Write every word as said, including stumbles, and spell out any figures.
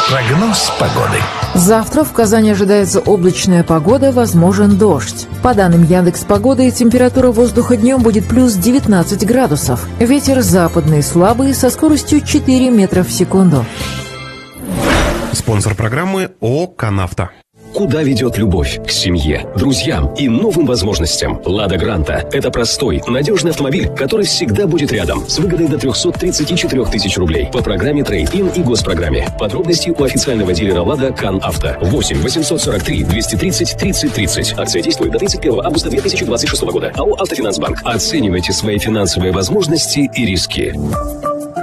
Прогноз погоды. Завтра в Казани ожидается облачная погода, возможен дождь. По данным Яндекс.Погоды, температура воздуха днем будет плюс девятнадцать градусов. Ветер западный слабый со скоростью четыре метра в секунду. Спонсор программы ООО «Канавто». Куда ведет любовь? К семье, друзьям и новым возможностям. «Лада Гранта» — это простой, надежный автомобиль, который всегда будет рядом, с выгодой до триста тридцать четыре тысячи рублей по программе трейд-ин и госпрограмме. Подробности у официального дилера «Лада» «Кан-Авто». восемь восемьсот сорок три двести тридцать тридцать тридцать. Акция действует до тридцать первого августа две тысячи двадцать шестого года. АО «Автофинансбанк». Оценивайте свои финансовые возможности и риски.